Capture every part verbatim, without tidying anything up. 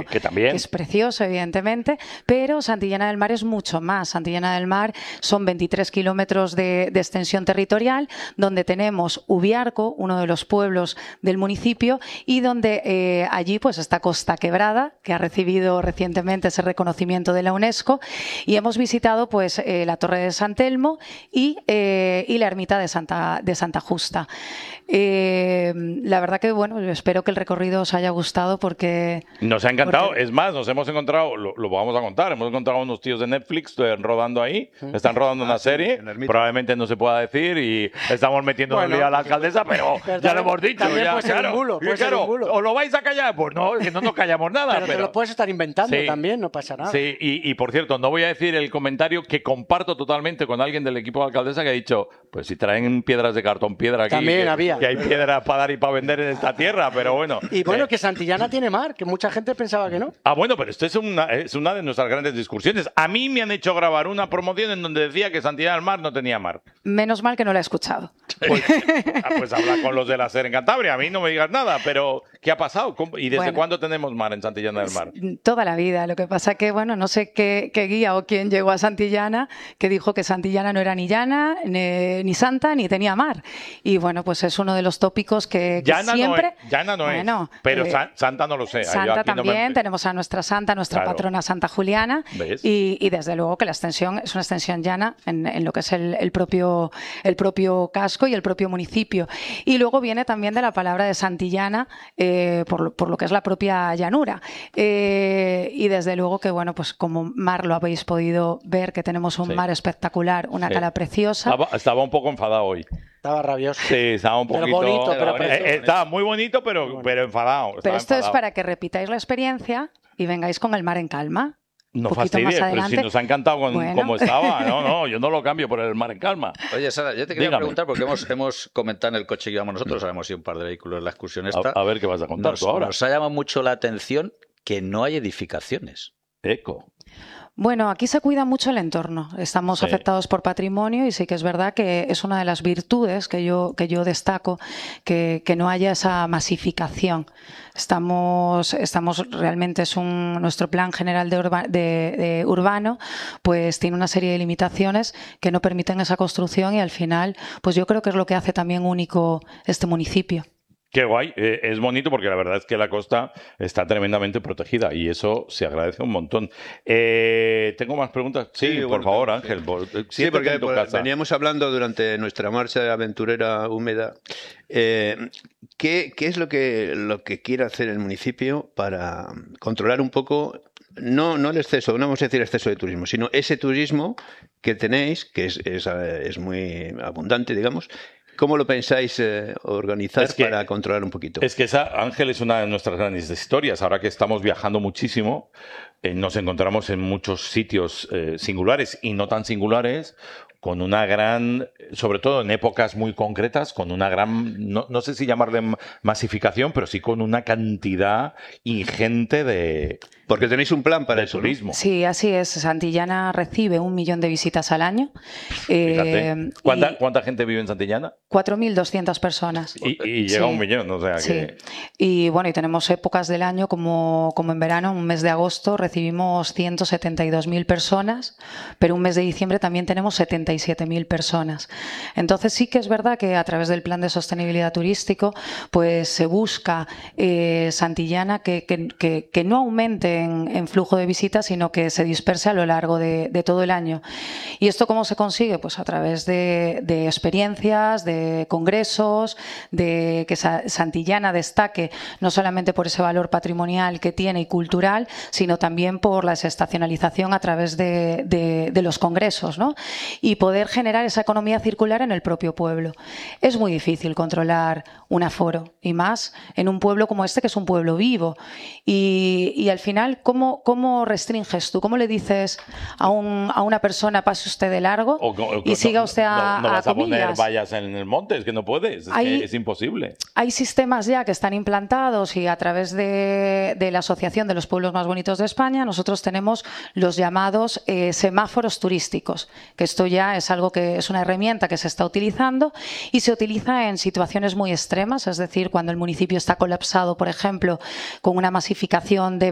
que, que, también. que es precioso, evidentemente, pero Santillana del Mar es mucho más. Santillana del Mar son veintitrés kilómetros de, de extensión territorial, donde tenemos Ubiarco, uno de los pueblos del municipio, y donde eh, allí pues está Costa Quebrada, que ha recibido recientemente ese reconocimiento de la UNESCO, y hemos visitado pues eh, la Torre de San Telmo y, eh, y la ermita de Santa, de Santa Justa. Eh, la verdad que, bueno, espero que el recorrido os haya gustado porque... Nos ha encantado. Porque... Es más, nos hemos encontrado, lo, lo vamos a contar, hemos encontrado unos tíos de Netflix eh, rodando ahí, están rodando ah, una sí, serie, probablemente no se pueda decir y estamos metiendo bueno, un lío a la alcaldesa, pero, pero ya lo hemos dicho. También ya, puede ser claro, un bulo, puede claro, ser un bulo. ¿os lo vais a callar? Pues no, que no nos callamos nada. Pero, pero te lo puedes estar inventando sí, también, no pasa nada. Sí, y, y por cierto, no voy a decir el comentario que comparto totalmente con alguien del equipo de alcaldesa que ha dicho, pues si traen piedras de cartón piedra aquí, también que, había. que hay piedras para dar y para vender en esta tierra, pero bueno. Y bueno, eh, que Santillana tiene mar, que mucha gente pensaba que no. Ah, bueno, pero esto es una, es una de nuestras grandes discusiones. A mí me han hecho grabar una promoción en donde decía que Santillana del Mar no tenía mar. Menos mal que no la he escuchado. Pues, pues habla con los de la SER en Cantabria, a mí no me digas nada, pero ¿qué ha pasado? ¿Y desde bueno, cuándo tenemos mar en Santillana del Mar? Toda la vida, lo que pasa que, bueno, no sé qué, qué guía o quién llegó a Santillana que dijo que Santillana no era ni llana, ni, ni santa, ni tenía mar. Y bueno, pues es uno de los tópicos que, que llana siempre... No es, llana no bueno, es, pero eh, santa no lo sé. Santa también, no me... tenemos a nuestra santa, nuestra claro. patrona Santa Juliana, y, y desde luego que la extensión es una extensión llana en, en lo que es el, el, propio, el propio casco y el propio municipio. Y luego viene también de la palabra de Santillana, eh, por, por lo que es la propia llanura. Eh, y desde luego que, bueno, pues como mar lo habéis podido ver, que tenemos un sí. mar espectacular, una sí. cala preciosa. Estaba, estaba un poco enfadado hoy. Estaba rabioso. Sí, estaba un poquito... Pero bonito, pero eh, estaba muy bonito, pero, bueno. pero enfadado. Pero esto enfadado. es para que repitáis la experiencia y vengáis con el mar en calma. No fastidies, pero si nos ha encantado con bueno. cómo estaba. No, no, yo no lo cambio por el mar en calma. Oye, Sara, yo te quería Dígame. preguntar, porque hemos, hemos comentado en el coche que íbamos nosotros, habíamos ido un par de vehículos en la excursión esta. A, a ver qué vas a contar nos, tú ahora. Nos ha llamado mucho la atención que no hay edificaciones. Eco. Bueno, aquí se cuida mucho el entorno. Estamos sí. afectados por patrimonio y sí que es verdad que es una de las virtudes que yo, que yo destaco, que, que no haya esa masificación. Estamos, estamos realmente es un nuestro plan general de, urba, de, de urbano, pues tiene una serie de limitaciones que no permiten esa construcción y al final, pues yo creo que es lo que hace también único este municipio. Qué guay, eh, es bonito porque la verdad es que la costa está tremendamente protegida y eso se agradece un montón. Eh, ¿Tengo más preguntas? Sí, sí por bueno, favor, sí. Ángel. Por, sí, porque en tu por, casa. veníamos hablando durante nuestra marcha aventurera húmeda. Eh, ¿qué, ¿Qué es lo que, lo que quiere hacer el municipio para controlar un poco, no, no el exceso, no vamos a decir exceso de turismo, sino ese turismo que tenéis, que es, es, es muy abundante, digamos? ¿Cómo lo pensáis eh, organizar es que, para controlar un poquito? Es que esa, Ángel, es una de nuestras grandes historias. Ahora que estamos viajando muchísimo, eh, nos encontramos en muchos sitios eh, singulares y no tan singulares, con una gran, sobre todo en épocas muy concretas, con una gran, no, no sé si llamarle masificación, pero sí con una cantidad ingente de... Porque tenéis un plan para el turismo. Sí, así es. Santillana recibe un millón de visitas al año. Eh, ¿Cuánta, ¿Cuánta gente vive en Santillana? cuatro mil doscientas personas. Y, y llega sí. a un millón, o sea sí. que... Y bueno, y tenemos épocas del año como, como en verano, un mes de agosto recibimos ciento setenta y dos mil personas, pero un mes de diciembre también tenemos setenta y siete mil personas. Entonces sí que es verdad que a través del plan de sostenibilidad turístico pues se busca eh, Santillana que, que, que, que no aumente en, en flujo de visitas, sino que se disperse a lo largo de, de todo el año. ¿Y esto cómo se consigue? Pues a través de, de experiencias, de congresos, de que Santillana destaque no solamente por ese valor patrimonial que tiene y cultural, sino también por la desestacionalización a través de, de, de los congresos, ¿no? Y poder generar esa economía circular en el propio pueblo. Es muy difícil controlar un aforo, y más en un pueblo como este, que es un pueblo vivo. Y, y al final, ¿cómo, ¿cómo restringes tú? ¿Cómo le dices a, un, a una persona pase usted de largo o, o, y siga usted a, no, no vas a, a poner vallas en el monte? Es que no puedes, es, hay, que es imposible. Hay sistemas ya que están implantados y a través de, de la Asociación de los Pueblos Más Bonitos de España nosotros tenemos los llamados eh, semáforos turísticos, que esto ya es algo que es una herramienta que se está utilizando y se utiliza en situaciones muy extremas, es decir, cuando el municipio está colapsado, por ejemplo, con una masificación de vehículos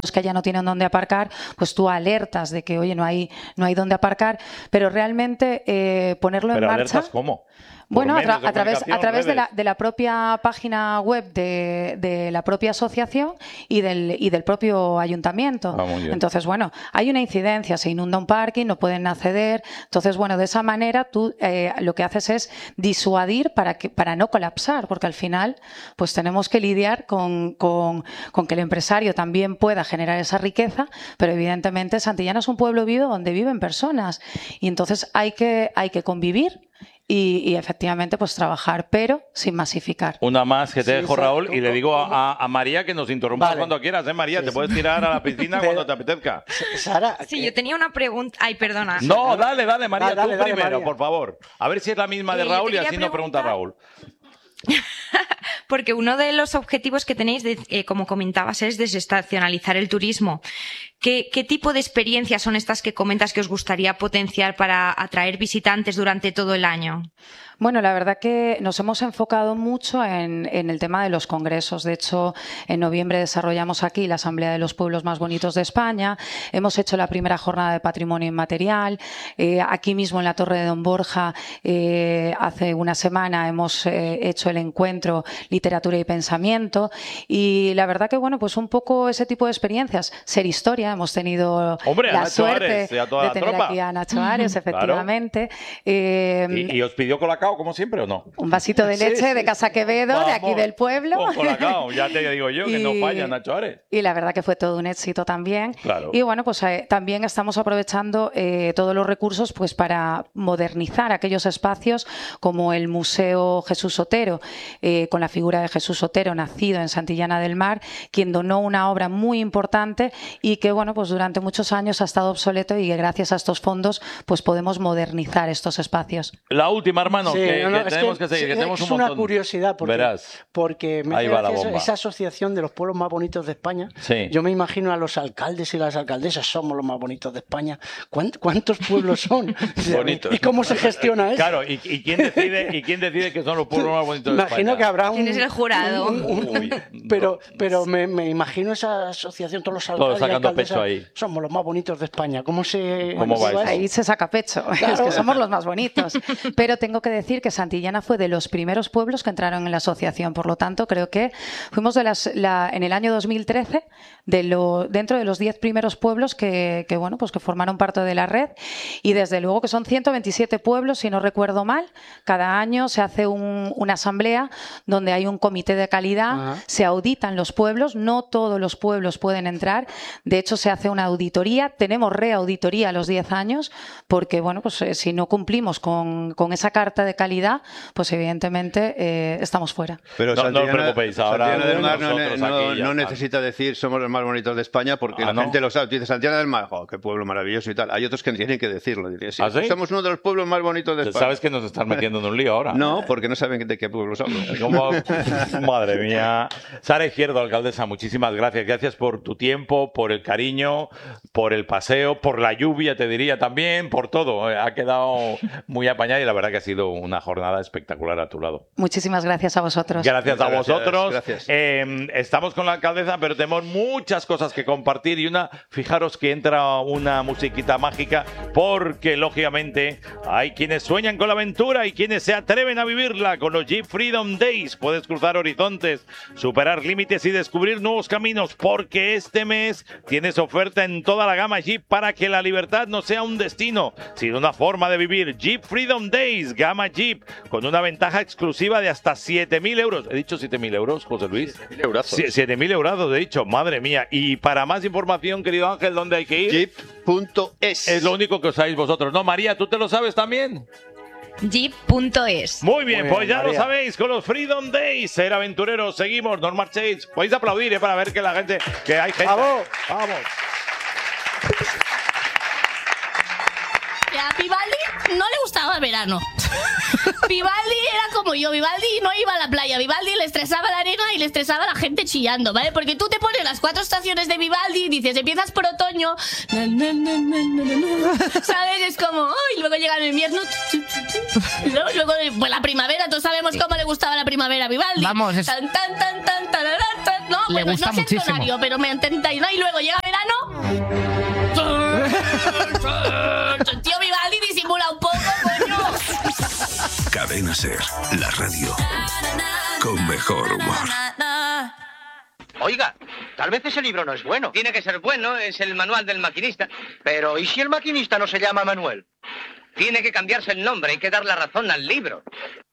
pueblos que ya no tienen dónde aparcar, pues tú alertas de que, oye, no hay, no hay dónde aparcar, pero realmente eh, ponerlo ¿Pero en alertas marcha... cómo? Bueno, a, tra de a través, a través de, la, redes. de la propia página web de, de la propia asociación y del, y del propio ayuntamiento. Ah, muy bien. Entonces, bueno, hay una incidencia, se inunda un parking, no pueden acceder. Entonces, bueno, de esa manera tú eh, lo que haces es disuadir para, que, para no colapsar, porque al final pues tenemos que lidiar con, con, con que el empresario también pueda generar esa riqueza, pero evidentemente Santillana es un pueblo vivo donde viven personas y entonces hay que, hay que convivir. Y, y efectivamente pues trabajar, pero sin masificar. Una más que te Sí, dejo, sí, Raúl, y ¿cómo- le digo cómo? a, a María que nos interrumpa Vale. cuando quieras, ¿eh, María? Sí, te sí. puedes tirar a la piscina Pero- cuando te apetezca. Sara, Sí, que- yo tenía una pregunta. Ay, perdona. No, dale, dale, María, Dale, tú dale, primero, María. por favor. A ver si es la misma de Eh, yo te Raúl y quería así no pregunta preguntar- Raúl. Porque uno de los objetivos que tenéis, de, eh, como comentabas, es desestacionalizar el turismo. ¿Qué, ¿Qué tipo de experiencias son estas que comentas que os gustaría potenciar para atraer visitantes durante todo el año? Bueno, la verdad que nos hemos enfocado mucho en, en el tema de los congresos. De hecho, en noviembre desarrollamos aquí la Asamblea de los Pueblos Más Bonitos de España. Hemos hecho la primera jornada de patrimonio inmaterial. Eh, aquí mismo en la Torre de Don Borja, eh, hace una semana hemos eh, hecho el encuentro Literatura y Pensamiento. Y la verdad que, bueno, pues un poco ese tipo de experiencias. Ser historia. Hemos tenido Hombre, a la Nacho suerte Ares y a toda de la tener tropa. aquí a Nacho Ares, Claro. efectivamente. Eh, ¿Y, y os pidió colacao como siempre o no? un vasito de Sí, leche sí. de Casa Quevedo, de aquí Vamos, del pueblo. Con colacao, ya te digo yo que no Y- falla Nacho Ares. Y la verdad que fue todo un éxito también. Claro. Y bueno, pues eh, también estamos aprovechando eh, todos los recursos pues para modernizar aquellos espacios como el Museo Jesús Otero, eh, con la figura de Jesús Otero, nacido en Santillana del Mar, quien donó una obra muy importante y que bueno, pues durante muchos años ha estado obsoleto y que gracias a estos fondos pues podemos modernizar estos espacios. La última, hermano, Sí, que, no, no, que es tenemos que, que seguir, que es tenemos un una montón. curiosidad porque, Verás. porque me Ahí hace va la gracia bomba. esa asociación de los pueblos más bonitos de España. Sí. Yo me imagino a los alcaldes y las alcaldesas, somos los más bonitos de España. ¿Cuánt- ¿Cuántos pueblos son? Bonitos. ¿Y cómo se gestiona eso? Claro, ¿y, y quién decide, ¿y quién decide que son los pueblos más bonitos de Imagino España? que habrá un... ¿Quién es el jurado? un- un- Uy, pero no. pero me, me imagino esa asociación, todos los Todos alcaldes y sacando alcaldesas, pecho ahí. somos los más bonitos de España. ¿Cómo se ¿Cómo va lleva eso? Ahí se saca pecho, es que somos los más bonitos. Pero tengo que decir que Santillana fue de los primeros pueblos que entraron en la asociación, por lo tanto creo que fuimos de las, la, en el año dos mil trece de lo, dentro de los diez primeros pueblos que, que, bueno, pues que formaron parte de la red y desde luego que son ciento veintisiete pueblos, si no recuerdo mal. Cada año se hace un, una asamblea donde hay un comité de calidad, Ajá. se auditan los pueblos, no todos los pueblos pueden entrar, de hecho se hace una auditoría, tenemos reauditoría a los diez años porque bueno, pues eh, si no cumplimos con, con esa carta de calidad, pues evidentemente eh, estamos fuera. Pero No, no os Santillana- preocupéis, ahora Santillana del Mar no, nosotros no- aquí ya no está. necesita decir somos los más bonitos de España porque Ah, la ¿no? gente lo sabe. Tú dices Santillana del Mar, jo, qué pueblo maravilloso y tal. Hay otros que tienen que decirlo. Dirían, sí, ¿Ah, sí? somos uno de los pueblos más bonitos de España. ¿Sabes que nos están metiendo en un lío ahora? No, porque no saben de qué pueblo somos. ¿Cómo? Madre mía. Sara Izquierdo, alcaldesa, muchísimas gracias. Gracias por tu tiempo, por el cariño, por el paseo, por la lluvia, te diría también, por todo. Ha quedado muy apañada y la verdad que ha sido una jornada espectacular a tu lado. Muchísimas gracias a vosotros. Gracias a Muchas gracias, vosotros. gracias. Eh, estamos con la alcaldesa, pero tenemos muchas cosas que compartir y una, fijaros que entra una musiquita mágica porque lógicamente hay quienes sueñan con la aventura y quienes se atreven a vivirla con los Jeep Freedom Days. Puedes cruzar horizontes, superar límites y descubrir nuevos caminos porque este mes tienes oferta en toda la gama Jeep para que la libertad no sea un destino, sino una forma de vivir. Jeep Freedom Days, gama Jeep, con una ventaja exclusiva de hasta siete mil euros. ¿He dicho siete mil euros, José Luis? siete mil eurazos. Sí, siete mil euros, he dicho, madre mía. Y para más información, querido Ángel, ¿dónde hay que ir? Jeep punto es. Es lo único que os sabéis vosotros. ¿No, María? ¿Tú te lo sabes también? jeep punto es. Muy bien, Muy bien, pues ya María. lo sabéis, con los Freedom Days. Ser aventureros, seguimos, no os marchéis. Podéis aplaudir, ¿eh? Para ver que la gente, que hay gente. ¡Bravo! Vamos. A Vivaldi no le gustaba el verano. Vivaldi era como yo, Vivaldi no iba a la playa, Vivaldi le estresaba la arena y le estresaba la gente chillando, ¿vale? Porque tú te pones las cuatro estaciones de Vivaldi y dices, empiezas por otoño, na, na, na, na, na, na, ¿sabes? Es como, oh, y luego llega el invierno, y luego, luego pues la primavera, todos sabemos cómo le gustaba la primavera a Vivaldi. Vamos, es- Tan, tan, tan, tan, tararán, tan, No, Le bueno, gusta no sé muchísimo. entonario, pero me entendáis, ¿no? Y luego llega verano. Tío Vivaldi disimula un poco, coño. Cadena Ser, la radio con mejor humor. Oiga, tal vez ese libro no es bueno. Tiene que ser bueno, es el manual del maquinista. Pero ¿y si el maquinista no se llama Manuel? Tiene que cambiarse el nombre, hay que dar la razón al libro.